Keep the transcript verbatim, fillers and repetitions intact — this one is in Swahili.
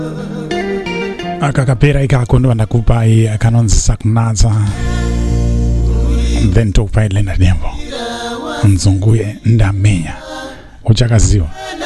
akakapera ikakondo ndakupa i akanonzisa kunaza then tokupa ile ndembo nzunguye ndamenya uchakaziwa